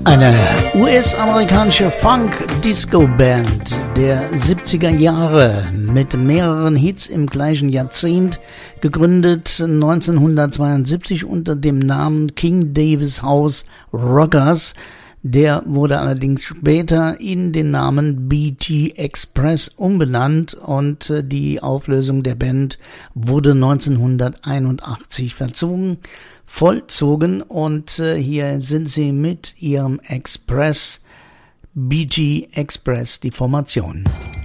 Eine US-amerikanische Funk-Disco-Band der 70er Jahre mit mehreren Hits im gleichen Jahrzehnt, gegründet 1972 unter dem Namen King Davis House Rockers. Der wurde allerdings später in den Namen BT Express umbenannt und die Auflösung der Band wurde 1981 vollzogen und hier sind sie mit ihrem Express, BT Express, die Formation.